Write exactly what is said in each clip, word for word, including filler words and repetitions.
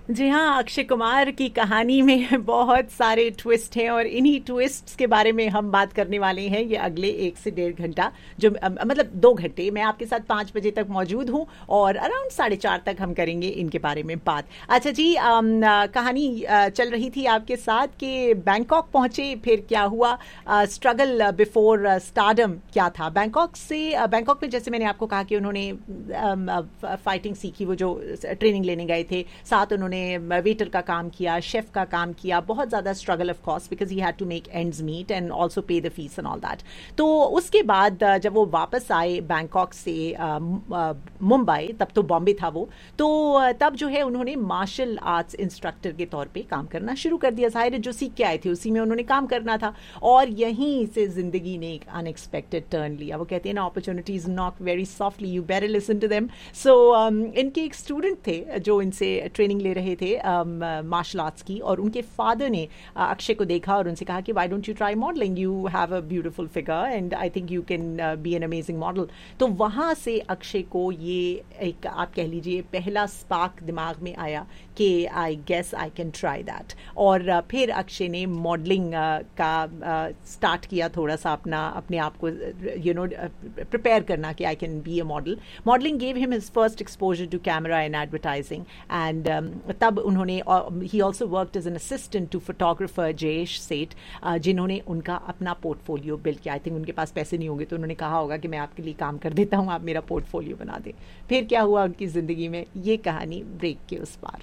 जी हाँ, अक्षय कुमार की कहानी में बहुत सारे ट्विस्ट हैं और इन्हीं ट्विस्ट्स के बारे में हम बात करने वाले हैं ये अगले एक से डेढ़ घंटा, जो मतलब दो घंटे। मैं आपके साथ पाँच बजे तक मौजूद हूँ और अराउंड साढ़े चार तक हम करेंगे इनके बारे में बात। अच्छा जी, आम, कहानी चल रही थी आपके साथ कि बैंकॉक पहुँचे, फिर क्या हुआ, स्ट्रगल बिफोर स्टारडम क्या था। बैंकॉक से बैंकॉक में जैसे मैंने आपको कहा कि उन्होंने फाइटिंग सीखी, वो जो ट्रेनिंग लेने गए थे, साथ उन्होंने वेटर का काम किया, शेफ का काम किया, बहुत ज़्यादा struggle of course because he had to make ends meet and also पे the fees and all that. तो उसके बाद जब वो वापस आए बैंकॉक से मुंबई, तब तो बॉम्बे था वो, तो तब जो है उन्होंने मार्शल आर्ट्स इंस्ट्रक्टर के तौर पे काम करना शुरू कर दिया। जाहिर है जो सीख के आए थे उसी में उन्होंने काम करना था और यहीं से जिंदगी ने एक अनएक्सपेक्टेड टर्न लिया। वो कहते हैं ना, opportunities knock very softly, you better listen to them. सो इनके एक स्टूडेंट थे जो इनसे ट्रेनिंग ले रहे थे मार्शल um, आर्ट्स की, और उनके फादर ने uh, अक्षय को देखा और उनसे कहा कि why don't you try modelling, you have a beautiful figure and I think you can be an amazing model. तो वहाँ से अक्षय को ये एक, आप कह लीजिए, पहला स्पार्क दिमाग में आया कि I guess I can try that. और uh, फिर अक्षय ने मॉडलिंग uh, का स्टार्ट uh, किया, थोड़ा सा अपना अपने आप को यू नो प्रिपेयर करना कि I can be a model. Modelling gave him his first exposure to camera and advertising and तब उन्होंने, he also worked as an assistant to photographer Jayesh सेठ, जिन्होंने उनका अपना पोर्टफोलियो बिल्ड किया। आई थिंक उनके पास पैसे नहीं होंगे तो उन्होंने कहा होगा कि मैं आपके लिए काम कर देता हूँ, आप मेरा पोर्टफोलियो बना दें। फिर क्या हुआ उनकी ज़िंदगी में, ये कहानी ब्रेक के उस पार।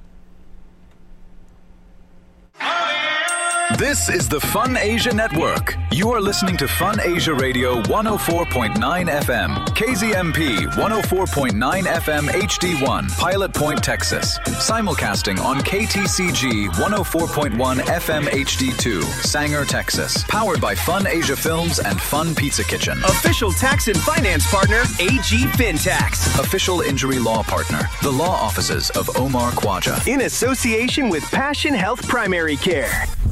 This is the Fun Asia Network. You are listening to Fun Asia Radio one oh four point nine F M, K Z M P one oh four point nine F M H D one, Pilot Point, Texas. Simulcasting on K T C G one oh four point one F M H D two, Sanger, Texas. Powered by Fun Asia Films and Fun Pizza Kitchen. Official tax and finance partner, A G FinTax. Official injury law partner, the law offices of Omar Khwaja. In association with Passion Health Primary Care.